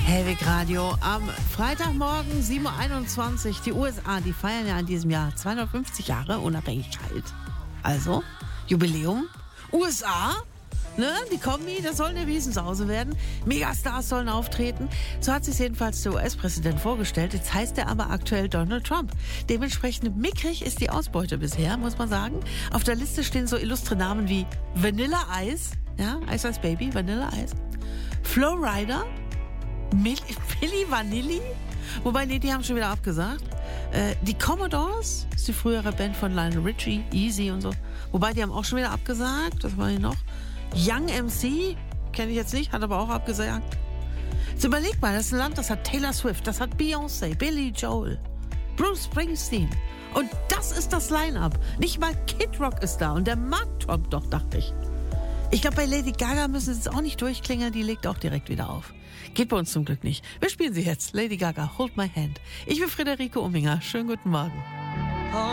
Hellwig Radio am Freitagmorgen 7.21 Uhr. Die USA, die feiern ja in diesem Jahr 250 Jahre Unabhängigkeit. Also, Jubiläum. USA, ne? Die Kombi, das soll eine Riesensause werden. Megastars sollen auftreten. So hat sich jedenfalls der US-Präsident vorgestellt. Jetzt heißt er aber aktuell Donald Trump. Dementsprechend mickrig ist die Ausbeute bisher, muss man sagen. Auf der Liste stehen so illustre Namen wie Vanilla Ice, ja, Ice Ice Baby, Vanilla Ice, Flo Rida, Milli Vanilli, wobei, nee, die haben schon wieder abgesagt. Die Commodores, ist die frühere Band von Lionel Richie, Easy und so, wobei die haben auch schon wieder abgesagt. Das war hier noch. Young MC, kenne ich jetzt nicht, hat aber auch abgesagt. Jetzt überleg mal, das ist ein Land, das hat Taylor Swift, das hat Beyoncé, Billy Joel, Bruce Springsteen. Und das ist das Line-Up. Nicht mal Kid Rock ist da und der Markt kommt doch, dachte ich. Ich glaube, bei Lady Gaga müssen sie jetzt auch nicht durchklingeln, die legt auch direkt wieder auf. Geht bei uns zum Glück nicht. Wir spielen sie jetzt. Lady Gaga, Hold My Hand. Ich bin Friederike Umminger. Schönen guten Morgen.